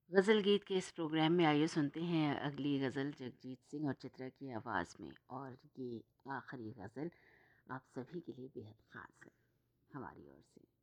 गज़ल गीत के इस प्रोग्राम में आइए सुनते हैं अगली गज़ल जगजीत सिंह और चित्रा की आवाज़ में। और ये आखिरी गज़ल आप सभी के लिए बेहद ख़ास है हमारी ओर से।